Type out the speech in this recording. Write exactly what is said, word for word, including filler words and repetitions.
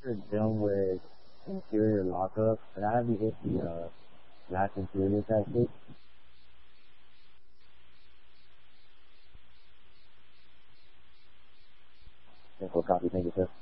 you're dealing with interior lockup, and I have you hit the uh, max interior tactic. Info copy, thank you, sir.